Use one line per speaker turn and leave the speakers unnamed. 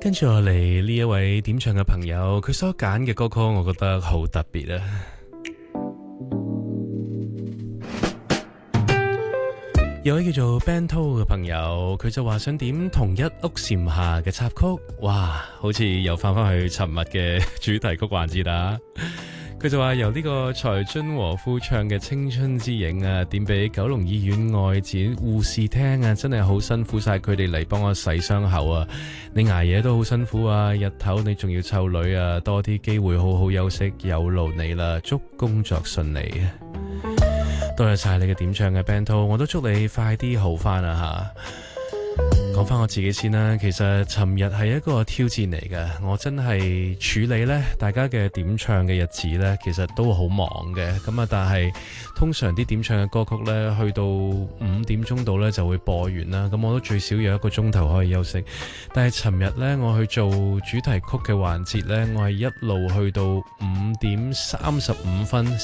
跟住我嚟呢一位點唱嘅朋友，佢所揀嘅歌曲，我覺得好特別啊！有位叫做 Bento 嘅朋友，佢就話想點同一屋檐下嘅插曲，哇，好似又翻返去尋日嘅主題曲環節啦。佢就話由呢個財津和夫唱嘅《青春之影》啊，點俾九龍醫院外展護士聽啊，真係好辛苦晒佢哋嚟幫我洗傷口啊！你捱夜都好辛苦啊，日頭你仲要湊女啊，多啲機會好好休息，有勞你啦，祝工作順利啊！多謝晒你嘅點唱嘅 Bento， 我都祝你快啲好返啊吓！講翻我自己先啦，其實尋日係一個挑戰嚟嘅，我真係處理呢大家嘅點唱嘅日子呢，其實都好忙嘅，咁啊，但係通常啲點唱嘅歌曲呢，去到5點鐘度呢就會播完啦，咁我都最少有1個鐘頭可以休息。但係尋日呢，我去做主題曲嘅環節呢，我係一路去到5點35分。